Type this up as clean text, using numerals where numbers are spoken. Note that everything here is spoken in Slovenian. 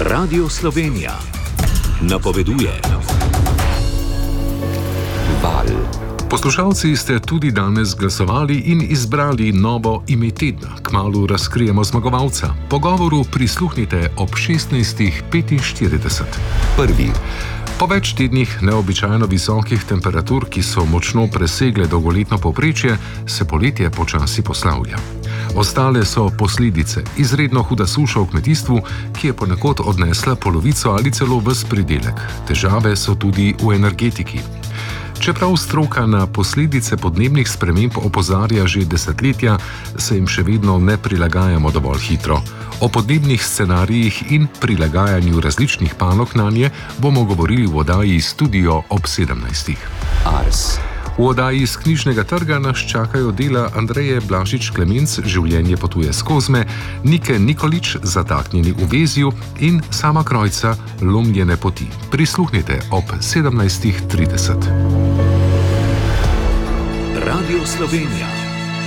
Radio Slovenija napoveduje. Val. Poslušalci ste tudi danes glasovali in izbrali novo ime tedna. Kmalu razkrijemo zmagovalca. Pogovoru prisluhnite ob 16:45. Prvi. Po več tednih neobičajno visokih temperatur, ki so močno presegle dolgoletno povprečje, se poletje počasi poslavlja. Ostale so posledice: izredno huda suša v kmetijstvu, ki je ponekod odnesla polovico ali celo ves pridelek. Težave so tudi v energetiki. Čeprav stroka na posledice podnebnih sprememb opozarja že desetletja, se jim še vedno ne prilagajamo dovolj hitro. O podnebnih scenarijih in prilagajanju različnih panog nanje bomo govorili v oddaji Studio ob 17. Ars. V oddaji iz knjižnega trga nas čakajo dela Andreje Blažič-Klemenc, Življenje potuje skozi, Nike Nikolič, Zataknjeni v vezju in Sama Krojca, Lomljene poti. Prisluhnite ob 17:30. Radio Slovenija.